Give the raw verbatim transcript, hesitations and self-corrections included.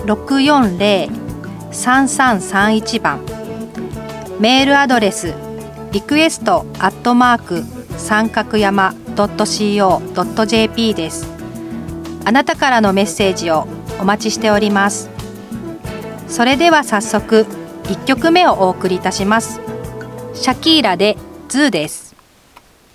ろくよんぜろ さんさんさんいち 番、メールアドレスリクエストアットマーク三角山 ドットシーオー ドットジェーピー です。あなたからのメッセージをお待ちしております。それでは早速いっきょくめをお送りいたします。シャキーラでズーです。